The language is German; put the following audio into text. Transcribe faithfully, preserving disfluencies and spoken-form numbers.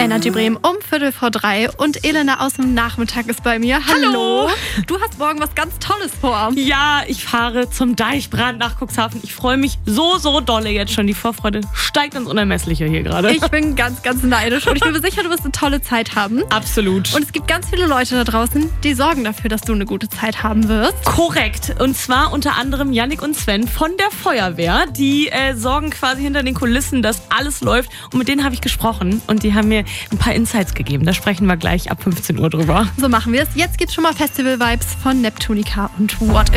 Energy Bremen um Viertel vor drei und Elena aus dem Nachmittag ist bei mir. Hallo. Hallo. Du hast morgen was ganz Tolles vor. Ja, ich fahre zum Deichbrand nach Cuxhaven. Ich freue mich so, so dolle jetzt schon. Die Vorfreude steigt ins Unermessliche hier gerade. Ich bin ganz, ganz neidisch und ich bin mir sicher, du wirst eine tolle Zeit haben. Absolut. Und es gibt ganz viele Leute da draußen, die sorgen dafür, dass du eine gute Zeit haben wirst. Korrekt. Und zwar unter anderem Yannick und Sven von der Feuerwehr. Die äh, sorgen quasi hinter den Kulissen, dass alles läuft. Und mit denen habe ich gesprochen und die haben mir ein paar Insights gegeben. Da sprechen wir gleich ab fünfzehn Uhr drüber. So machen wir es. Jetzt gibt's schon mal Festival-Vibes von Neptunica und What If.